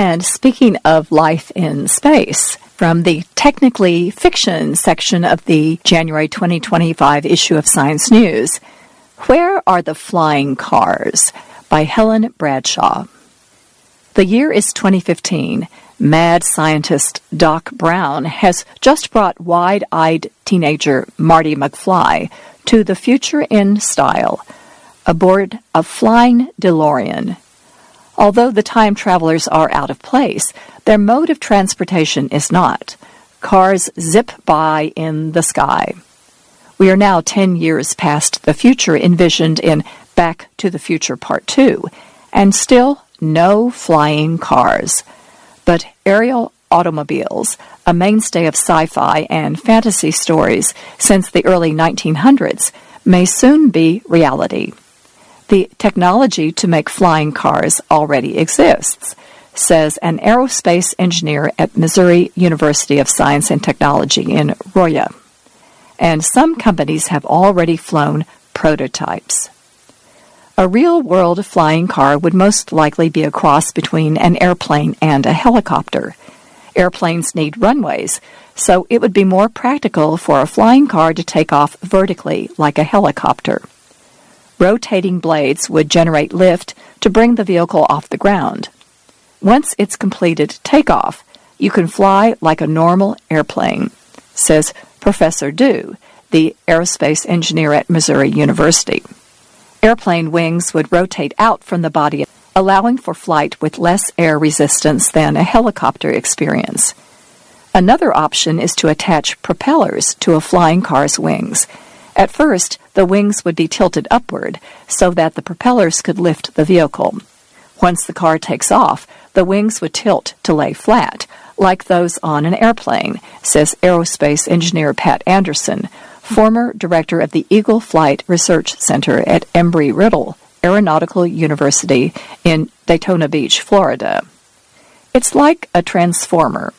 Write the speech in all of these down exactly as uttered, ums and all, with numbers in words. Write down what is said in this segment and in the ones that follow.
And speaking of life in space, from the technically fiction section of the January twenty twenty-five issue of Science News, Where Are the Flying Cars? By Helen Bradshaw. The year is twenty fifteen. Mad scientist Doc Brown has just brought wide-eyed teenager Marty McFly to the future in style, aboard a flying DeLorean. Although the time travelers are out of place, their mode of transportation is not. Cars zip by in the sky. We are now ten years past the future envisioned in Back to the Future Part two, and still no flying cars. But aerial automobiles, a mainstay of sci-fi and fantasy stories since the early nineteen hundreds, may soon be reality. The technology to make flying cars already exists, says an aerospace engineer at Missouri University of Science and Technology in Roya. And some companies have already flown prototypes. A real-world flying car would most likely be a cross between an airplane and a helicopter. Airplanes need runways, so it would be more practical for a flying car to take off vertically like a helicopter. Rotating blades would generate lift to bring the vehicle off the ground. Once it's completed takeoff, you can fly like a normal airplane, says Professor Du, the aerospace engineer at Missouri University. Airplane wings would rotate out from the body, allowing for flight with less air resistance than a helicopter experience. Another option is to attach propellers to a flying car's wings. At first, the wings would be tilted upward so that the propellers could lift the vehicle. Once the car takes off, the wings would tilt to lay flat, like those on an airplane, says aerospace engineer Pat Anderson, former director of the Eagle Flight Research Center at Embry-Riddle Aeronautical University in Daytona Beach, Florida. It's like a transformer.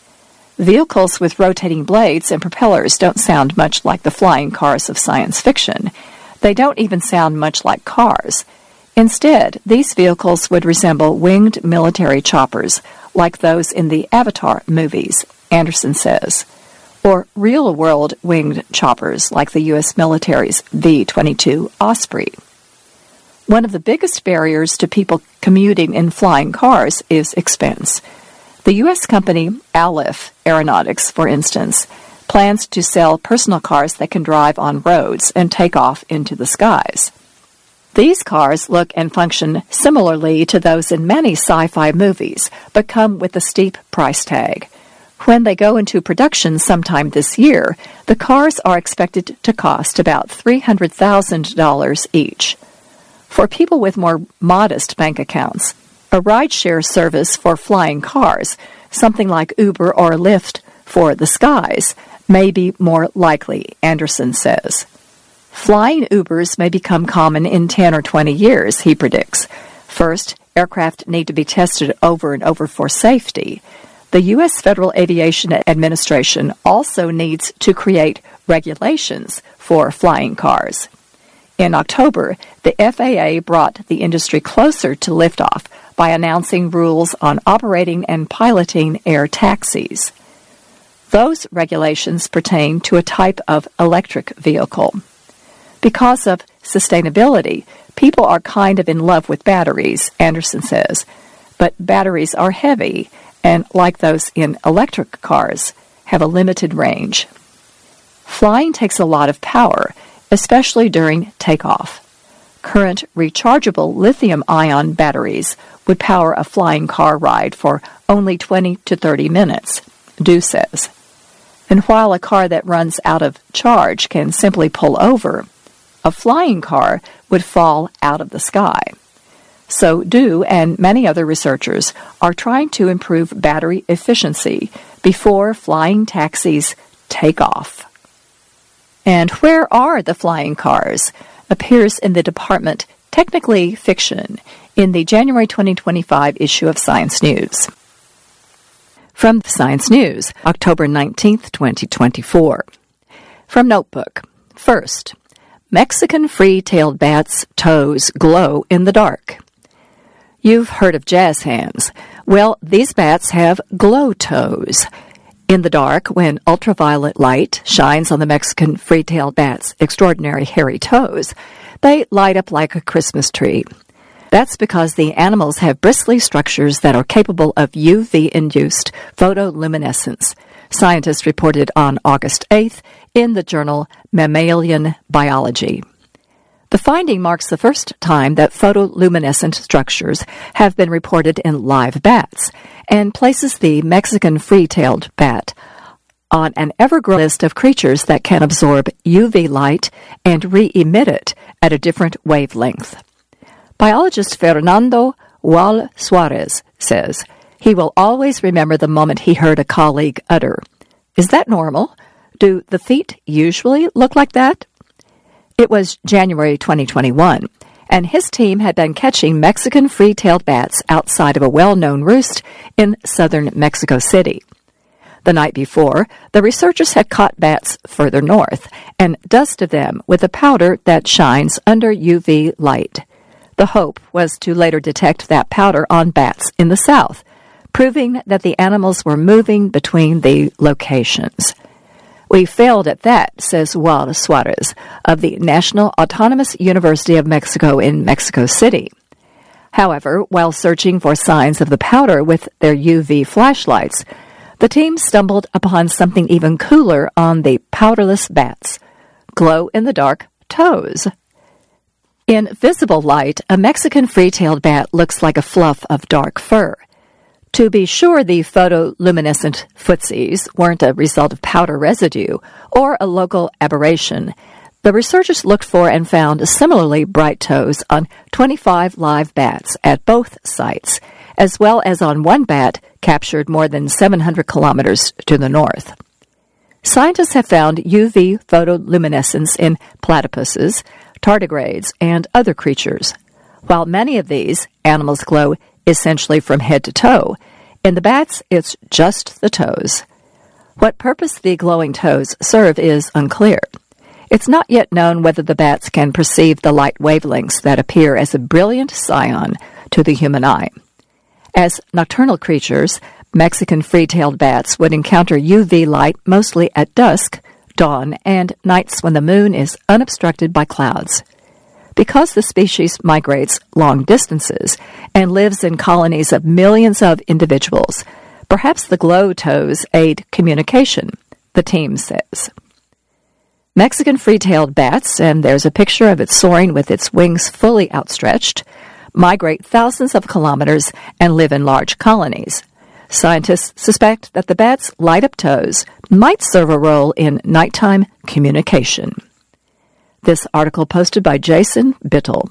Vehicles with rotating blades and propellers don't sound much like the flying cars of science fiction. They don't even sound much like cars. Instead, these vehicles would resemble winged military choppers, like those in the Avatar movies, Anderson says, or real-world winged choppers like the U S military's V twenty-two Osprey. One of the biggest barriers to people commuting in flying cars is expense. The U S company Aleph Aeronautics, for instance, plans to sell personal cars that can drive on roads and take off into the skies. These cars look and function similarly to those in many sci-fi movies, but come with a steep price tag. When they go into production sometime this year, the cars are expected to cost about three hundred thousand dollars each. For people with more modest bank accounts, a rideshare service for flying cars, something like Uber or Lyft for the skies, may be more likely, Anderson says. Flying Ubers may become common in ten or twenty years, he predicts. First, aircraft need to be tested over and over for safety. The U S Federal Aviation Administration also needs to create regulations for flying cars. In October, the F A A brought the industry closer to liftoff by announcing rules on operating and piloting air taxis. Those regulations pertain to a type of electric vehicle. Because of sustainability, people are kind of in love with batteries, Anderson says, but batteries are heavy and, like those in electric cars, have a limited range. Flying takes a lot of power, especially during takeoff. Current rechargeable lithium-ion batteries would power a flying car ride for only twenty to thirty minutes, Du says. And while a car that runs out of charge can simply pull over, a flying car would fall out of the sky. So Du and many other researchers are trying to improve battery efficiency before flying taxis take off. And Where Are the Flying Cars? Appears in the department Technically Fiction in the January twenty twenty-five issue of Science News. From Science News, October nineteenth, twenty twenty-four. From Notebook. First, Mexican free-tailed bat's toes glow in the dark. You've heard of jazz hands. Well, these bats have glow toes. In the dark, when ultraviolet light shines on the Mexican free-tailed bat's extraordinary hairy toes, they light up like a Christmas tree. That's because the animals have bristly structures that are capable of U V-induced photoluminescence, scientists reported on August eighth in the journal Mammalian Biology. The finding marks the first time that photoluminescent structures have been reported in live bats and places the Mexican free-tailed bat on an ever-growing list of creatures that can absorb U V light and re-emit it at a different wavelength. Biologist Fernando Wall Suarez says he will always remember the moment he heard a colleague utter, "Is that normal? Do the feet usually look like that?" It was January twenty twenty-one, and his team had been catching Mexican free-tailed bats outside of a well-known roost in southern Mexico City. The night before, the researchers had caught bats further north and dusted them with a powder that shines under U V light. The hope was to later detect that powder on bats in the south, proving that the animals were moving between the locations. "We failed at that," says Juan Suarez of the National Autonomous University of Mexico in Mexico City. However, while searching for signs of the powder with their U V flashlights, the team stumbled upon something even cooler on the powderless bats: glow-in-the-dark toes. In visible light, a Mexican free-tailed bat looks like a fluff of dark fur. To be sure, the photoluminescent footsies weren't a result of powder residue or a local aberration. The researchers looked for and found similarly bright toes on twenty-five live bats at both sites, as well as on one bat captured more than seven hundred kilometers to the north. Scientists have found U V photoluminescence in platypuses, tardigrades, and other creatures. While many of these animals glow essentially from head to toe, in the bats, it's just the toes. What purpose the glowing toes serve is unclear. It's not yet known whether the bats can perceive the light wavelengths that appear as a brilliant cyan to the human eye. As nocturnal creatures, Mexican free-tailed bats would encounter U V light mostly at dusk, dawn, and nights when the moon is unobstructed by clouds. Because the species migrates long distances and lives in colonies of millions of individuals, perhaps the glow toes aid communication, the team says. Mexican free-tailed bats, and there's a picture of it soaring with its wings fully outstretched, migrate thousands of kilometers and live in large colonies. Scientists suspect that the bats' light-up toes might serve a role in nighttime communication. This article posted by Jason Bittel.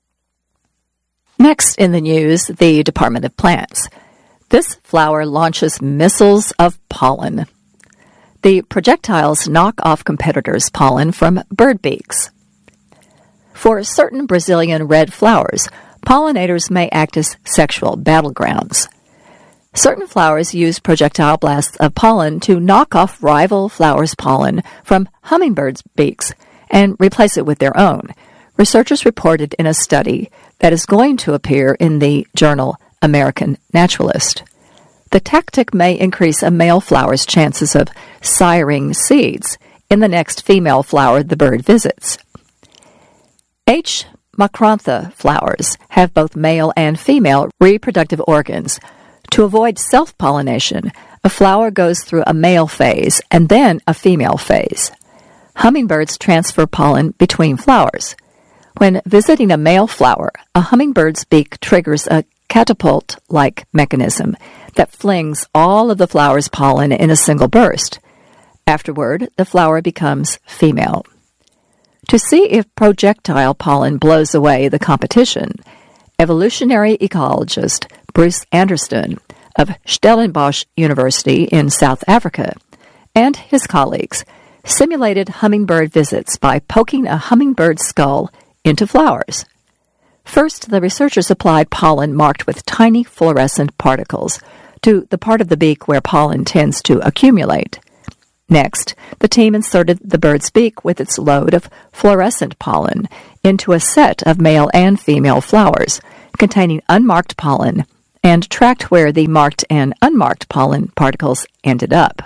Next in the news, the Department of Plants. This flower launches missiles of pollen. The projectiles knock off competitors' pollen from bird beaks. For certain Brazilian red flowers, pollinators may act as sexual battlegrounds. Certain flowers use projectile blasts of pollen to knock off rival flowers' pollen from hummingbirds' beaks and replace it with their own, researchers reported in a study that is going to appear in the journal American Naturalist. The tactic may increase a male flower's chances of siring seeds in the next female flower the bird visits. H. macrantha flowers have both male and female reproductive organs. To avoid self-pollination, a flower goes through a male phase and then a female phase. Hummingbirds transfer pollen between flowers. When visiting a male flower, a hummingbird's beak triggers a catapult-like mechanism that flings all of the flower's pollen in a single burst. Afterward, the flower becomes female. To see if projectile pollen blows away the competition, evolutionary ecologist Bruce Anderson of Stellenbosch University in South Africa and his colleagues simulated hummingbird visits by poking a hummingbird's skull into flowers. First, the researchers applied pollen marked with tiny fluorescent particles to the part of the beak where pollen tends to accumulate. Next, the team inserted the bird's beak with its load of fluorescent pollen into a set of male and female flowers containing unmarked pollen and tracked where the marked and unmarked pollen particles ended up.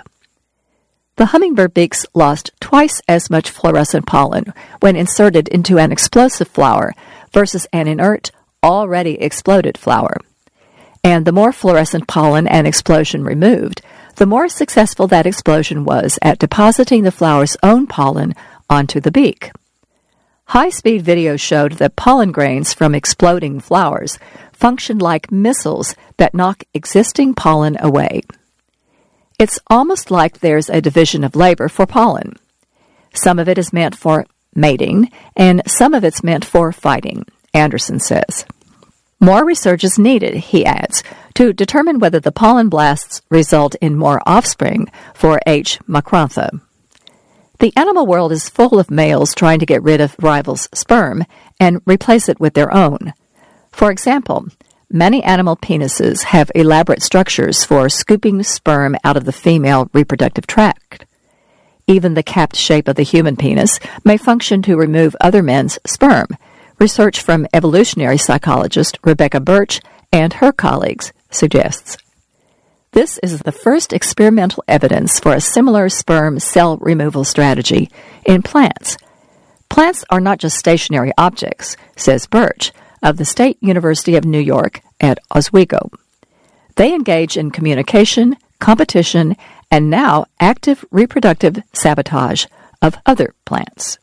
The hummingbird beaks lost twice as much fluorescent pollen when inserted into an explosive flower versus an inert, already exploded flower. And the more fluorescent pollen an explosion removed, the more successful that explosion was at depositing the flower's own pollen onto the beak. High-speed video showed that pollen grains from exploding flowers functioned like missiles that knock existing pollen away. It's almost like there's a division of labor for pollen. Some of it is meant for mating, and some of it's meant for fighting, Anderson says. More research is needed, he adds, to determine whether the pollen blasts result in more offspring for H. macrantha. The animal world is full of males trying to get rid of rivals' sperm and replace it with their own. For example, many animal penises have elaborate structures for scooping sperm out of the female reproductive tract. Even the capped shape of the human penis may function to remove other men's sperm, research from evolutionary psychologist Rebecca Birch and her colleagues suggests. This is the first experimental evidence for a similar sperm cell removal strategy in plants. Plants are not just stationary objects, says Birch, of the State University of New York at Oswego. They engage in communication, competition, and now active reproductive sabotage of other plants.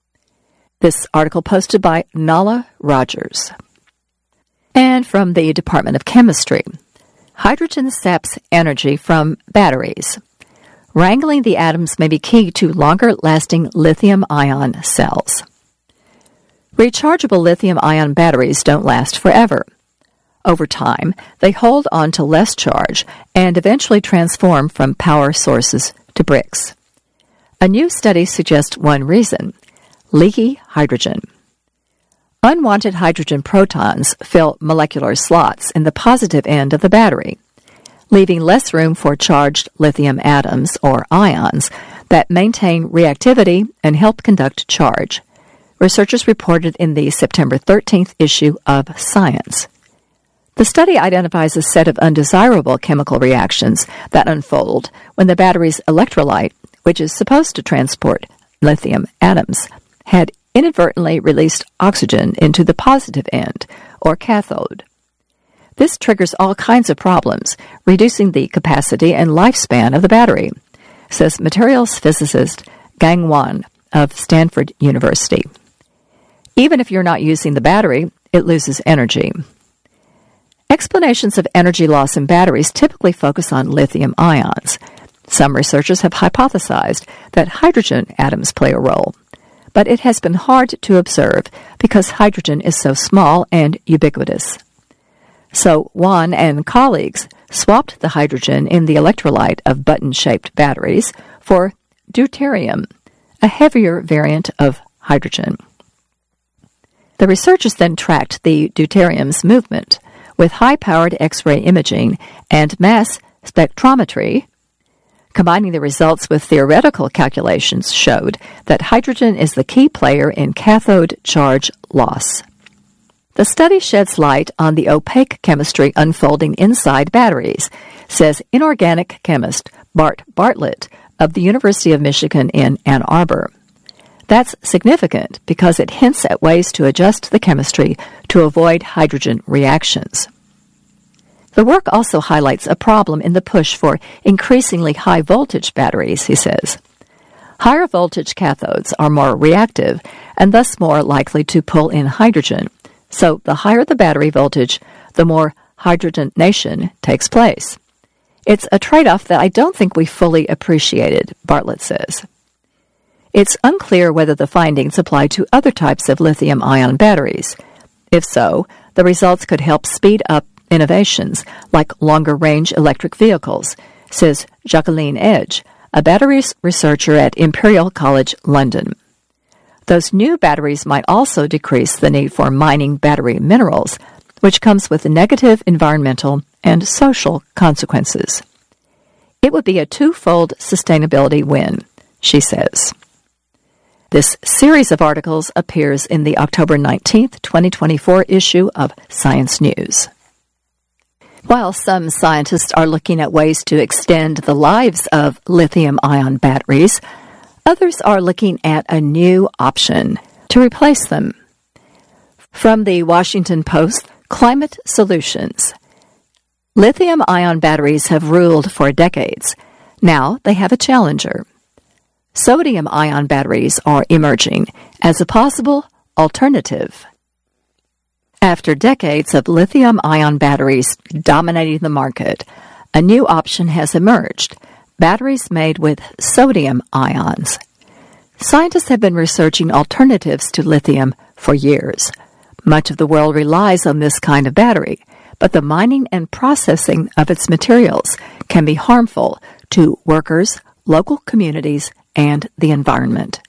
This article posted by Nala Rogers. And from the Department of Chemistry, hydrogen saps energy from batteries. Wrangling the atoms may be key to longer-lasting lithium-ion cells. Rechargeable lithium-ion batteries don't last forever. Over time, they hold on to less charge and eventually transform from power sources to bricks. A new study suggests one reason: leaky hydrogen. Unwanted hydrogen protons fill molecular slots in the positive end of the battery, leaving less room for charged lithium atoms, or ions, that maintain reactivity and help conduct charge. Researchers reported in the September thirteenth issue of Science. The study identifies a set of undesirable chemical reactions that unfold when the battery's electrolyte, which is supposed to transport lithium atoms, had inadvertently released oxygen into the positive end, or cathode. This triggers all kinds of problems, reducing the capacity and lifespan of the battery, says materials physicist Gang Wan of Stanford University. Even if you're not using the battery, it loses energy. Explanations of energy loss in batteries typically focus on lithium ions. Some researchers have hypothesized that hydrogen atoms play a role, but it has been hard to observe because hydrogen is so small and ubiquitous. So Wan and colleagues swapped the hydrogen in the electrolyte of button-shaped batteries for deuterium, a heavier variant of hydrogen. The researchers then tracked the deuterium's movement with high-powered X-ray imaging and mass spectrometry. Combining the results with theoretical calculations showed that hydrogen is the key player in cathode charge loss. The study sheds light on the opaque chemistry unfolding inside batteries, says inorganic chemist Bart Bartlett of the University of Michigan in Ann Arbor. That's significant because it hints at ways to adjust the chemistry to avoid hydrogen reactions. The work also highlights a problem in the push for increasingly high-voltage batteries, he says. Higher voltage cathodes are more reactive and thus more likely to pull in hydrogen, so the higher the battery voltage, the more hydrogenation takes place. It's a trade-off that I don't think we fully appreciated, Bartlett says. It's unclear whether the findings apply to other types of lithium-ion batteries. If so, the results could help speed up innovations like longer-range electric vehicles, says Jacqueline Edge, a batteries researcher at Imperial College London. Those new batteries might also decrease the need for mining battery minerals, which comes with negative environmental and social consequences. It would be a twofold sustainability win, she says. This series of articles appears in the October nineteenth, twenty twenty-four issue of Science News. While some scientists are looking at ways to extend the lives of lithium-ion batteries, others are looking at a new option to replace them. From the Washington Post, Climate Solutions. Lithium-ion batteries have ruled for decades. Now they have a challenger. Sodium-ion batteries are emerging as a possible alternative. After decades of lithium-ion batteries dominating the market, a new option has emerged: batteries made with sodium ions. Scientists have been researching alternatives to lithium for years. Much of the world relies on this kind of battery, but the mining and processing of its materials can be harmful to workers, local communities, and the environment.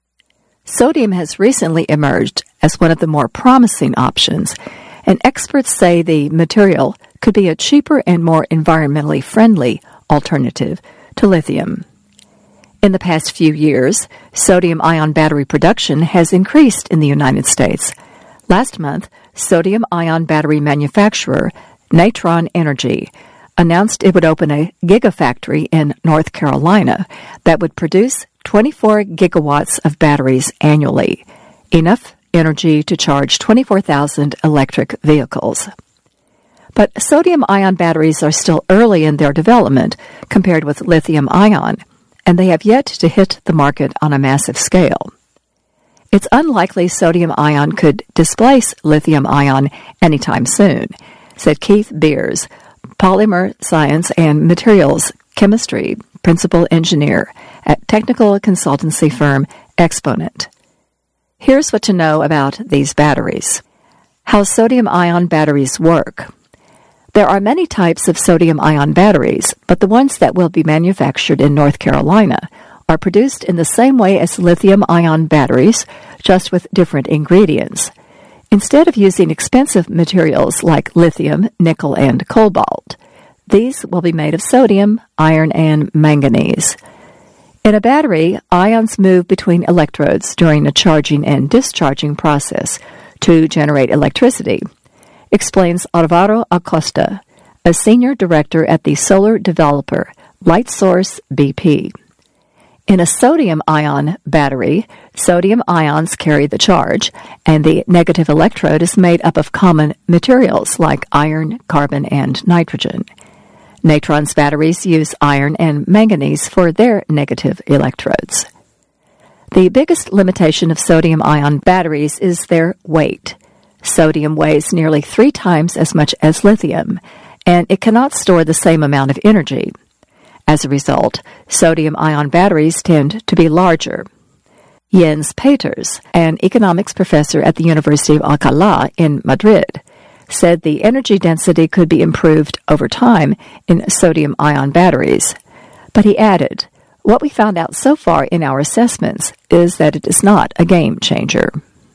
Sodium has recently emerged as one of the more promising options, and experts say the material could be a cheaper and more environmentally friendly alternative to lithium. In the past few years, sodium-ion battery production has increased in the United States. Last month, sodium-ion battery manufacturer Natron Energy announced it would open a gigafactory in North Carolina that would produce twenty-four gigawatts of batteries annually, enough energy to charge twenty-four thousand electric vehicles. But sodium-ion batteries are still early in their development compared with lithium-ion, and they have yet to hit the market on a massive scale. It's unlikely sodium-ion could displace lithium-ion anytime soon, said Keith Beers, Polymer Science and Materials Chemistry Principal Engineer at technical consultancy firm Exponent. Here's what to know about these batteries. How sodium-ion batteries work. There are many types of sodium-ion batteries, but the ones that will be manufactured in North Carolina are produced in the same way as lithium-ion batteries, just with different ingredients. Instead of using expensive materials like lithium, nickel, and cobalt, these will be made of sodium, iron, and manganese. In a battery, ions move between electrodes during a charging and discharging process to generate electricity, explains Alvaro Acosta, a senior director at the solar developer LightSource B P. In a sodium-ion battery, sodium ions carry the charge, and the negative electrode is made up of common materials like iron, carbon, and nitrogen. Natron's batteries use iron and manganese for their negative electrodes. The biggest limitation of sodium-ion batteries is their weight. Sodium weighs nearly three times as much as lithium, and it cannot store the same amount of energy. As a result, sodium-ion batteries tend to be larger. Jens Peters, an economics professor at the University of Alcalá in Madrid, said the energy density could be improved over time in sodium-ion batteries. But he added, "What we found out so far in our assessments is that it is not a game changer."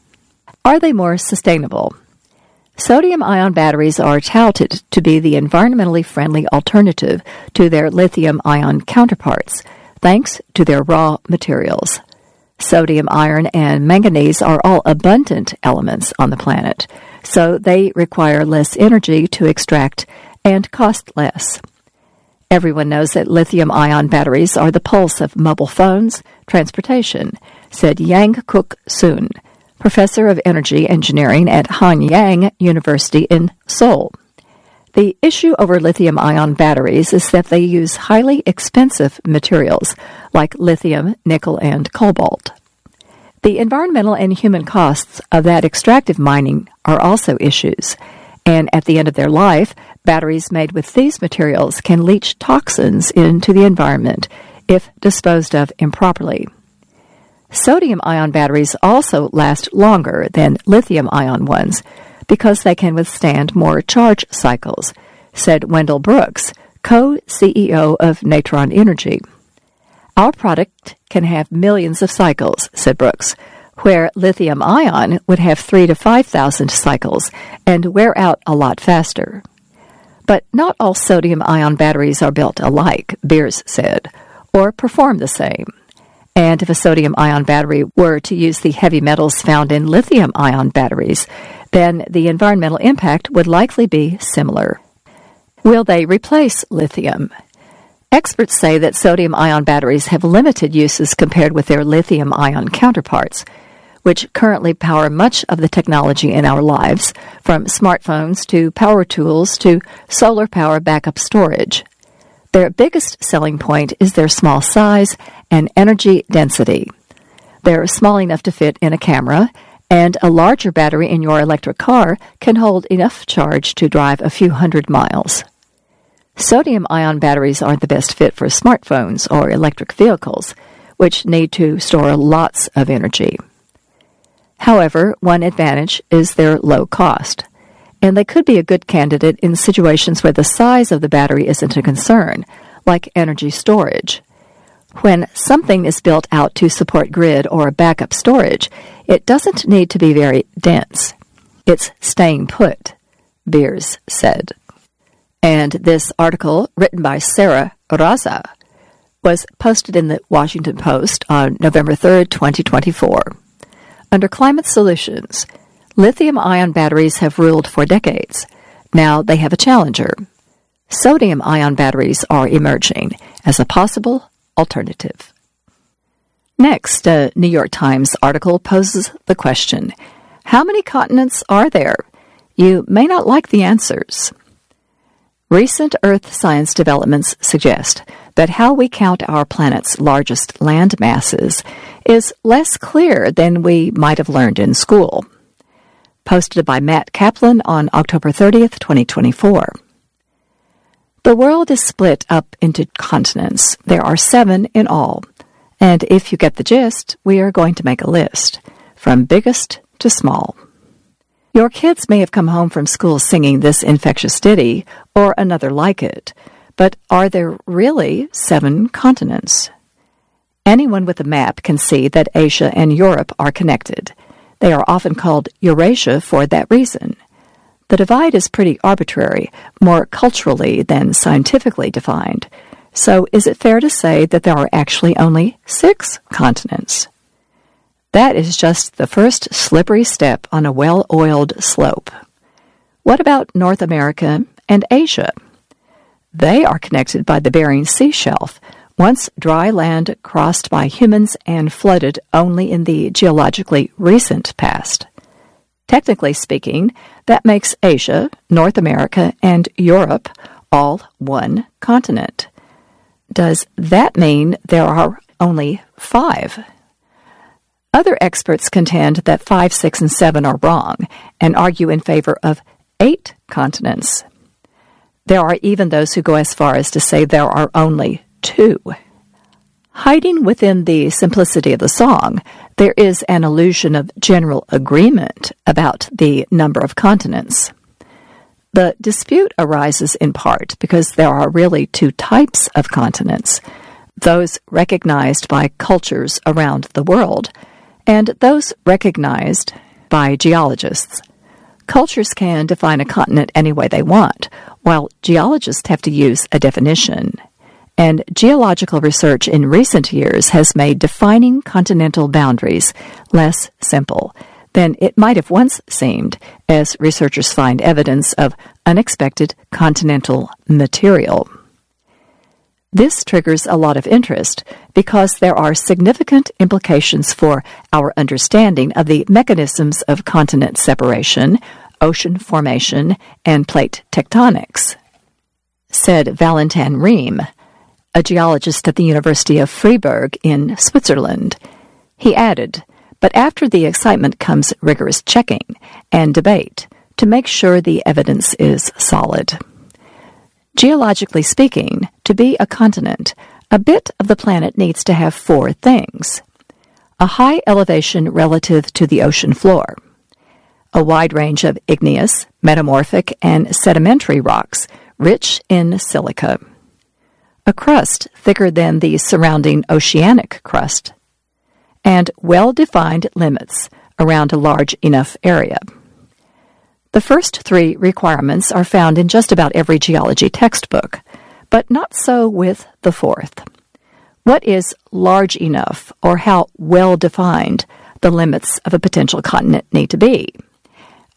Are they more sustainable? Sodium-ion batteries are touted to be the environmentally friendly alternative to their lithium-ion counterparts, thanks to their raw materials. Sodium, iron, and manganese are all abundant elements on the planet, so they require less energy to extract and cost less. Everyone knows that lithium-ion batteries are the pulse of mobile phones, transportation, said Yang Kuk Soon, professor of energy engineering at Hanyang University in Seoul. The issue over lithium-ion batteries is that they use highly expensive materials like lithium, nickel, and cobalt. The environmental and human costs of that extractive mining are also issues, and at the end of their life, batteries made with these materials can leach toxins into the environment if disposed of improperly. Sodium-ion batteries also last longer than lithium-ion ones because they can withstand more charge cycles, said Wendell Brooks, co-C E O of Natron Energy. Our product can have millions of cycles, said Brooks, where lithium-ion would have three to five thousand cycles and wear out a lot faster. But not all sodium-ion batteries are built alike, Beers said, or perform the same. And if a sodium-ion battery were to use the heavy metals found in lithium-ion batteries, then the environmental impact would likely be similar. Will they replace lithium? Experts say that sodium-ion batteries have limited uses compared with their lithium-ion counterparts, which currently power much of the technology in our lives, from smartphones to power tools to solar power backup storage. Their biggest selling point is their small size and energy density. They're small enough to fit in a camera, and a larger battery in your electric car can hold enough charge to drive a few hundred miles. Sodium-ion batteries aren't the best fit for smartphones or electric vehicles, which need to store lots of energy. However, one advantage is their low cost, and they could be a good candidate in situations where the size of the battery isn't a concern, like energy storage. When something is built out to support grid or backup storage, it doesn't need to be very dense. It's staying put, Beers said. And this article, written by Sarah Raza, was posted in the Washington Post on November third, twenty twenty-four. Under Climate Solutions, lithium-ion batteries have ruled for decades. Now they have a challenger. Sodium-ion batteries are emerging as a possible alternative. Next, a New York Times article poses the question, how many continents are there? You may not like the answers. Recent Earth science developments suggest that how we count our planet's largest land masses is less clear than we might have learned in school. Posted by Matt Kaplan on October thirtieth, twenty twenty-four. The world is split up into continents. There are seven in all. And if you get the gist, we are going to make a list, from biggest to small. Your kids may have come home from school singing this infectious ditty or another like it, but are there really seven continents? Anyone with a map can see that Asia and Europe are connected. They are often called Eurasia for that reason. The divide is pretty arbitrary, more culturally than scientifically defined. So is it fair to say that there are actually only six continents? That is just the first slippery step on a well-oiled slope. What about North America and Asia? They are connected by the Bering Sea shelf, once dry land crossed by humans and flooded only in the geologically recent past. Technically speaking, that makes Asia, North America, and Europe all one continent. Does that mean there are only five? Other experts contend that five, six, and seven are wrong and argue in favor of eight continents. There are even those who go as far as to say there are only two. Hiding within the simplicity of the song, there is an illusion of general agreement about the number of continents. The dispute arises in part because there are really two types of continents, those recognized by cultures around the world, and those recognized by geologists. Cultures can define a continent any way they want, while geologists have to use a definition. And geological research in recent years has made defining continental boundaries less simple than it might have once seemed, as researchers find evidence of unexpected continental material. This triggers a lot of interest because there are significant implications for our understanding of the mechanisms of continent separation, ocean formation, and plate tectonics, said Valentin Riem, a geologist at the University of Freiburg in Switzerland. He added, but after the excitement comes rigorous checking and debate to make sure the evidence is solid. Geologically speaking, to be a continent, a bit of the planet needs to have four things. A high elevation relative to the ocean floor, a wide range of igneous, metamorphic, and sedimentary rocks rich in silica, a crust thicker than the surrounding oceanic crust, and well-defined limits around a large enough area. The first three requirements are found in just about every geology textbook, but not so with the fourth. What is large enough, or how well-defined the limits of a potential continent need to be?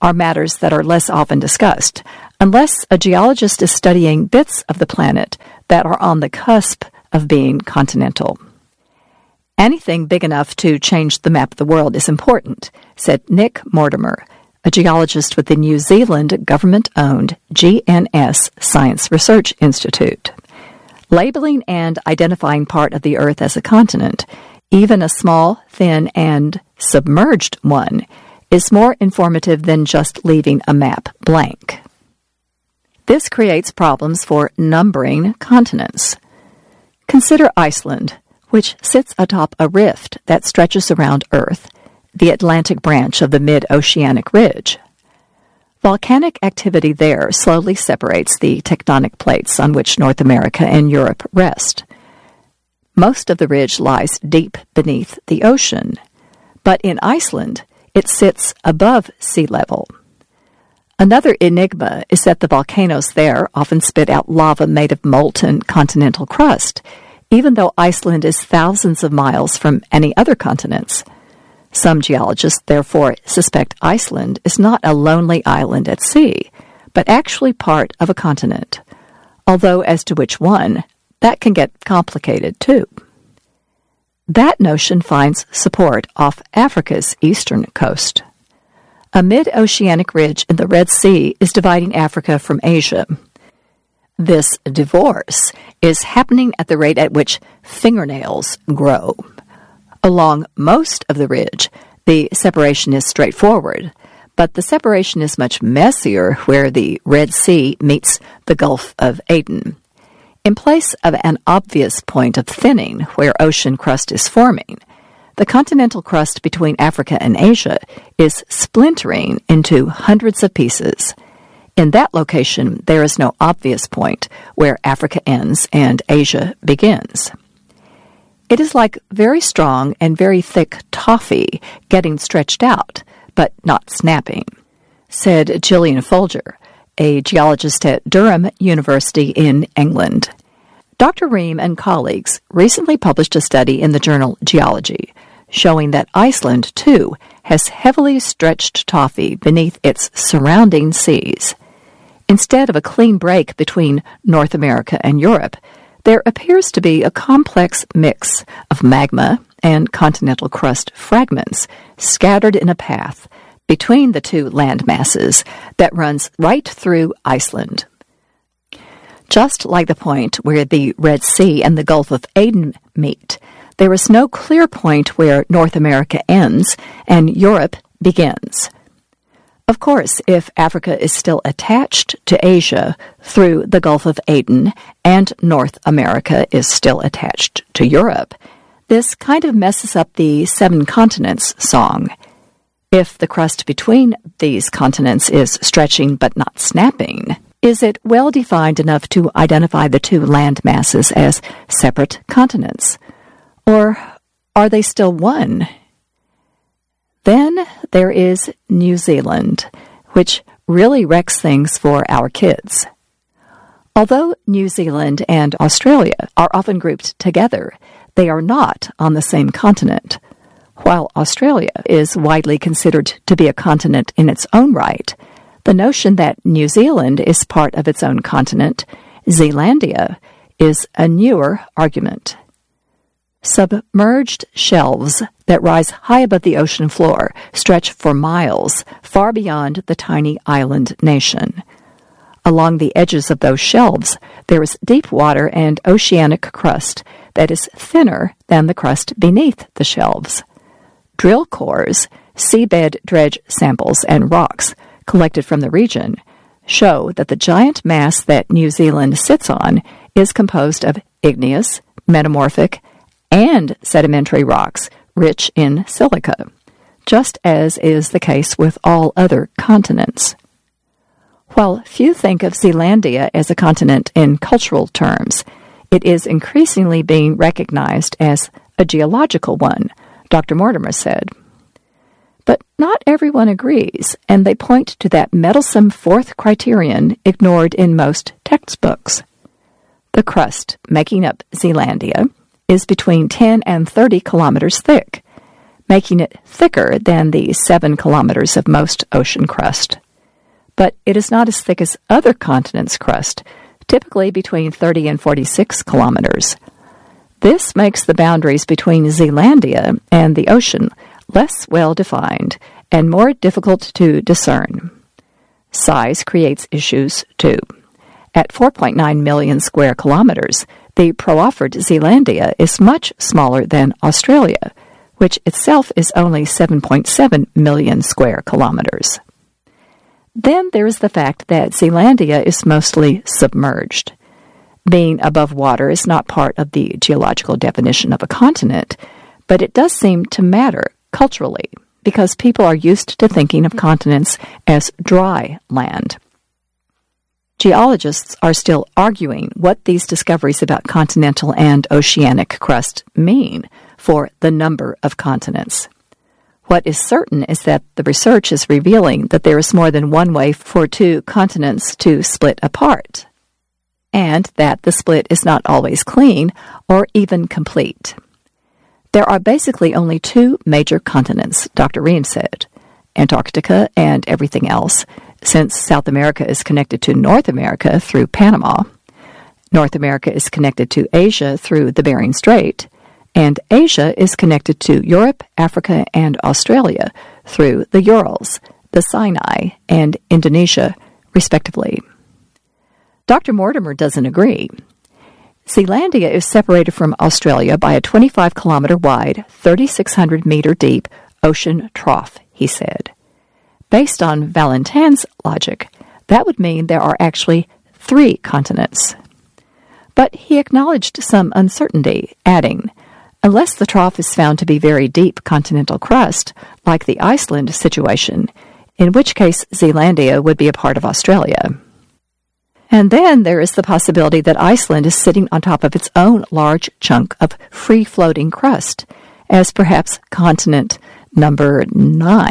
are matters that are less often discussed, unless a geologist is studying bits of the planet that are on the cusp of being continental. Anything big enough to change the map of the world is important, said Nick Mortimer, a geologist with the New Zealand government-owned G N S Science Research Institute. Labeling and identifying part of the Earth as a continent, even a small, thin, and submerged one, is more informative than just leaving a map blank. This creates problems for numbering continents. Consider Iceland, which sits atop a rift that stretches around Earth, the Atlantic branch of the mid-oceanic ridge. Volcanic activity there slowly separates the tectonic plates on which North America and Europe rest. Most of the ridge lies deep beneath the ocean, but in Iceland, it sits above sea level. Another enigma is that the volcanoes there often spit out lava made of molten continental crust, even though Iceland is thousands of miles from any other continents. Some geologists, therefore, suspect Iceland is not a lonely island at sea, but actually part of a continent, although as to which one, that can get complicated too. That notion finds support off Africa's eastern coast. A mid-oceanic ridge in the Red Sea is dividing Africa from Asia. This divorce is happening at the rate at which fingernails grow. Along most of the ridge, the separation is straightforward, but the separation is much messier where the Red Sea meets the Gulf of Aden. In place of an obvious point of thinning where ocean crust is forming, the continental crust between Africa and Asia is splintering into hundreds of pieces. In that location, there is no obvious point where Africa ends and Asia begins. It is like very strong and very thick toffee getting stretched out, but not snapping, said Gillian Folger, a geologist at Durham University in England. Doctor Ream and colleagues recently published a study in the journal Geology, showing that Iceland, too, has heavily stretched toffee beneath its surrounding seas. Instead of a clean break between North America and Europe, there appears to be a complex mix of magma and continental crust fragments scattered in a path between the two land masses that runs right through Iceland. Just like the point where the Red Sea and the Gulf of Aden meet, there is no clear point where North America ends and Europe begins. Of course, if Africa is still attached to Asia through the Gulf of Aden and North America is still attached to Europe, this kind of messes up the Seven Continents song. If the crust between these continents is stretching but not snapping, is it well defined enough to identify the two land masses as separate continents? Or are they still one? Then there is New Zealand, which really wrecks things for our kids. Although New Zealand and Australia are often grouped together, they are not on the same continent. While Australia is widely considered to be a continent in its own right, the notion that New Zealand is part of its own continent, Zealandia, is a newer argument. Submerged shelves that rise high above the ocean floor stretch for miles, far beyond the tiny island nation. Along the edges of those shelves, there is deep water and oceanic crust that is thinner than the crust beneath the shelves. Drill cores, seabed dredge samples, and rocks collected from the region show that the giant mass that New Zealand sits on is composed of igneous, metamorphic, and sedimentary rocks rich in silica, just as is the case with all other continents. While few think of Zealandia as a continent in cultural terms, it is increasingly being recognized as a geological one, Doctor Mortimer said. But not everyone agrees, and they point to that meddlesome fourth criterion ignored in most textbooks. The crust making up Zealandia is between ten and thirty kilometers thick, making it thicker than the seven kilometers of most ocean crust. But it is not as thick as other continents' crust, typically between thirty and forty-six kilometers. This makes the boundaries between Zealandia and the ocean less well-defined and more difficult to discern. Size creates issues, too. At four point nine million square kilometers, the pro-offered Zealandia is much smaller than Australia, which itself is only seven point seven million square kilometers. Then there is the fact that Zealandia is mostly submerged. Being above water is not part of the geological definition of a continent, but it does seem to matter culturally because people are used to thinking of continents as dry land. Geologists are still arguing what these discoveries about continental and oceanic crust mean for the number of continents. What is certain is that the research is revealing that there is more than one way for two continents to split apart, and that the split is not always clean or even complete. There are basically only two major continents, Doctor Ream said, Antarctica and everything else, since South America is connected to North America through Panama. North America is connected to Asia through the Bering Strait, and Asia is connected to Europe, Africa, and Australia through the Urals, the Sinai, and Indonesia, respectively. Doctor Mortimer doesn't agree. Zealandia is separated from Australia by a twenty-five kilometer wide, thirty-six hundred meter deep ocean trough, he said. Based on Valentin's logic, that would mean there are actually three continents. But he acknowledged some uncertainty, adding, unless the trough is found to be very deep continental crust, like the Iceland situation, in which case Zealandia would be a part of Australia. And then there is the possibility that Iceland is sitting on top of its own large chunk of free-floating crust, as perhaps continent number nine.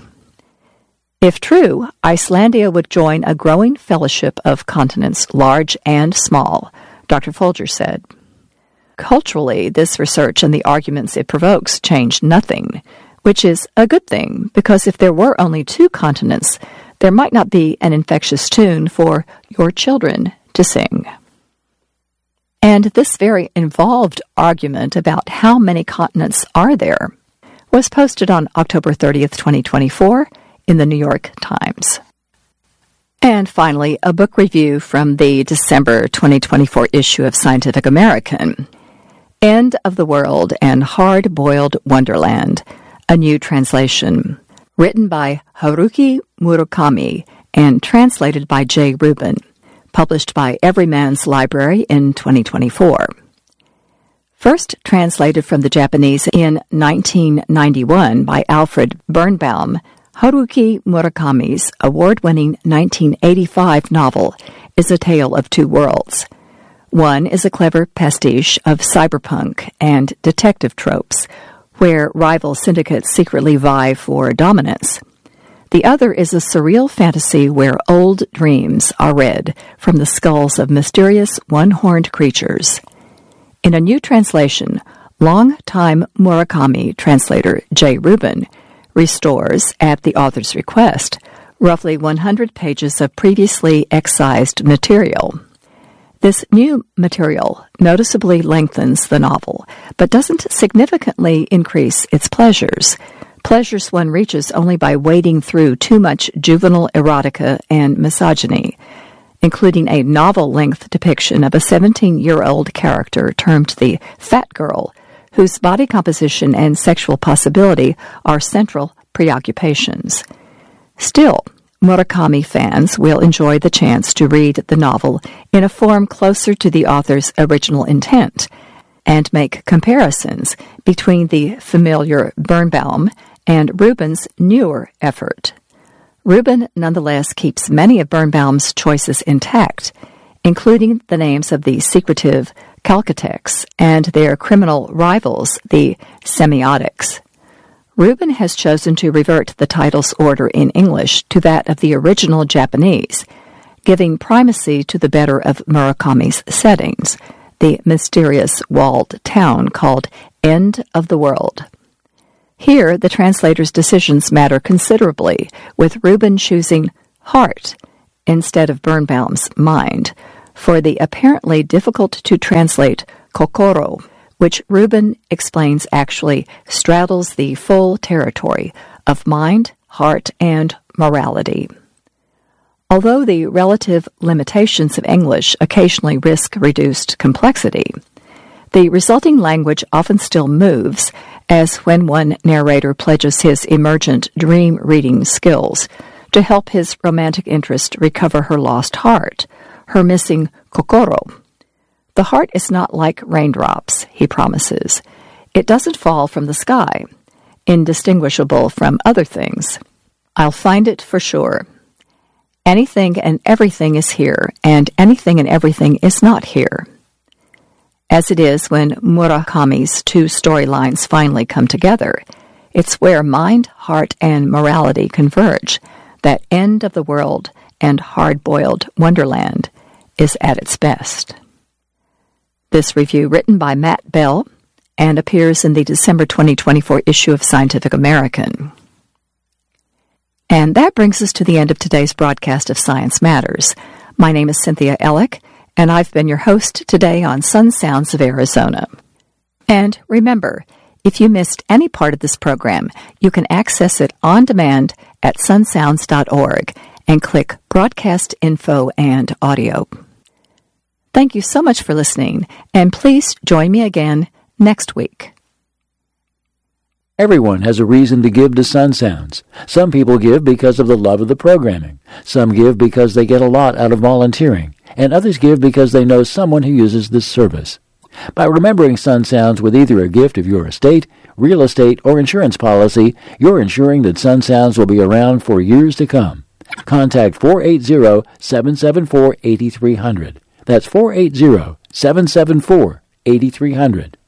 If true, Icelandia would join a growing fellowship of continents, large and small, Doctor Folger said. Culturally, this research and the arguments it provokes change nothing, which is a good thing, because if there were only two continents, there might not be an infectious tune for your children to sing. And this very involved argument about how many continents are there was posted on October thirtieth, twenty twenty-four, in the New York Times. And finally, a book review from the December twenty twenty-four issue of Scientific American, End of the World and Hard-Boiled Wonderland, a new translation, written by Haruki Murakami and translated by Jay Rubin, published by Everyman's Library in twenty twenty-four. First translated from the Japanese in nineteen ninety-one by Alfred Birnbaum, Haruki Murakami's award-winning nineteen eighty-five novel is a tale of two worlds. One is a clever pastiche of cyberpunk and detective tropes, where rival syndicates secretly vie for dominance. The other is a surreal fantasy where old dreams are read from the skulls of mysterious one-horned creatures. In a new translation, long-time Murakami translator Jay Rubin restores, at the author's request, roughly one hundred pages of previously excised material. This new material noticeably lengthens the novel, but doesn't significantly increase its pleasures, pleasures one reaches only by wading through too much juvenile erotica and misogyny, including a novel-length depiction of a seventeen-year-old character termed the Fat Girl, whose body composition and sexual possibility are central preoccupations. Still, Murakami fans will enjoy the chance to read the novel in a form closer to the author's original intent and make comparisons between the familiar Birnbaum and Rubin's newer effort. Rubin nonetheless keeps many of Birnbaum's choices intact, including the names of the secretive Chalcotecs and their criminal rivals, the Semiotics. Rubin has chosen to revert the title's order in English to that of the original Japanese, giving primacy to the better of Murakami's settings, the mysterious walled town called End of the World. Here, the translator's decisions matter considerably, with Reuben choosing heart instead of Birnbaum's mind for the apparently difficult-to-translate kokoro, which Reuben explains actually straddles the full territory of mind, heart, and morality. Although the relative limitations of English occasionally risk reduced complexity, the resulting language often still moves, as when one narrator pledges his emergent dream-reading skills to help his romantic interest recover her lost heart, her missing kokoro. The heart is not like raindrops, he promises. It doesn't fall from the sky, indistinguishable from other things. I'll find it for sure. Anything and everything is here, and anything and everything is not here. As it is when Murakami's two storylines finally come together, it's where mind, heart, and morality converge. That end of the world and hard-boiled wonderland is at its best. This review written by Matt Bell and appears in the December twenty twenty-four issue of Scientific American. And that brings us to the end of today's broadcast of Science Matters. My name is Cynthia Ellick, and I've been your host today on Sun Sounds of Arizona. And remember, if you missed any part of this program, you can access it on demand at sun sounds dot org and click Broadcast Info and Audio. Thank you so much for listening, and please join me again next week. Everyone has a reason to give to Sun Sounds. Some people give because of the love of the programming. Some give because they get a lot out of volunteering. And others give because they know someone who uses this service. By remembering Sun Sounds with either a gift of your estate, real estate, or insurance policy, you're ensuring that Sun Sounds will be around for years to come. Contact four eight zero, seven seven four, eight three zero zero. That's four eight zero, seven seven four, eight three zero zero.